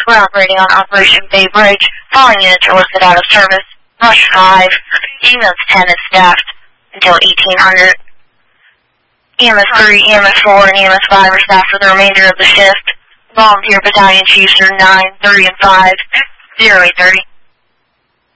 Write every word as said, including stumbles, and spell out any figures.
We're operating on Operation Bay Bridge. Following units are listed out of service. Rush five, E M S ten is staffed until eighteen hundred. E M S three, E M S four, and E M S five are staffed for the remainder of the shift. Volunteer battalion chiefs are nine, three, and five, zero eight thirty.